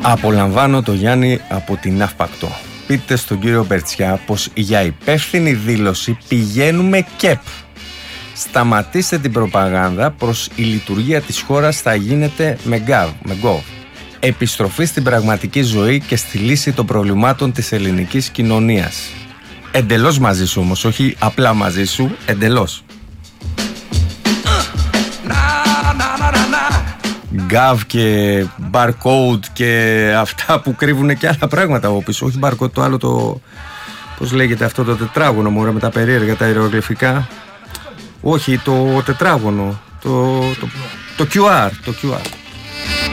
Απολαμβάνω το Γιάννη από την Αύπακτο. Πείτε στον κύριο Μπερτσιά πως για υπεύθυνη δήλωση πηγαίνουμε ΚΕΠ. Σταματήστε την προπαγάνδα πως η λειτουργία της χώρας θα γίνεται με γκοβ. Επιστροφή στην πραγματική ζωή και στη λύση των προβλημάτων της ελληνικής κοινωνίας. Εντελώς μαζί σου όμως, όχι απλά μαζί σου, εντελώς. Γκαβ και barcode και αυτά που κρύβουν και άλλα πράγματα από πίσω. Όχι barcode, το άλλο το... πώς λέγεται αυτό το τετράγωνο μωρέ, με τα περίεργα τα ιερογλυφικά. Όχι, το τετράγωνο. Το QR.